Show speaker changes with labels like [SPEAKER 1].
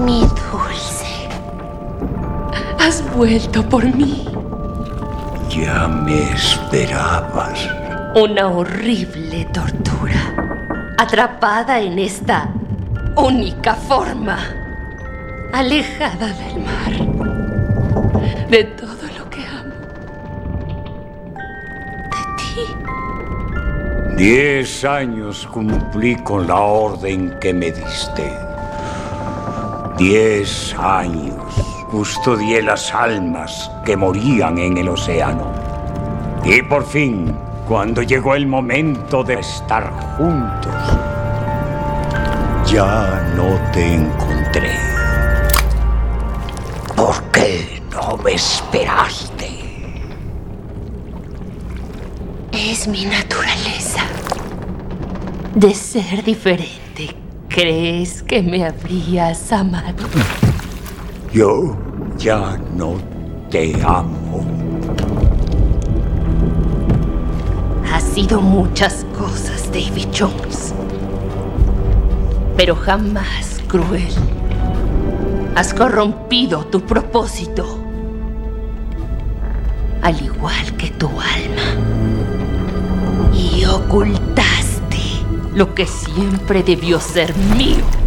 [SPEAKER 1] Mi dulce, has vuelto por mí.
[SPEAKER 2] Ya me esperabas.
[SPEAKER 1] Una horrible tortura. Atrapada en esta única forma. Alejada del mar. De todo lo que amo. De ti.
[SPEAKER 2] 10 años cumplí con la orden que me diste. 10 años custodié las almas que morían en el océano. Y por fin, cuando llegó el momento de estar juntos, ya no te encontré. ¿Por qué no me esperaste?
[SPEAKER 1] Es mi naturaleza de ser diferente. ¿Crees que me habrías amado?
[SPEAKER 2] Yo ya no te amo.
[SPEAKER 1] Has sido muchas cosas, Davy Jones. Pero jamás cruel. Has corrompido tu propósito. Al igual que tu alma. Y ocultaste lo que siempre debió ser mío.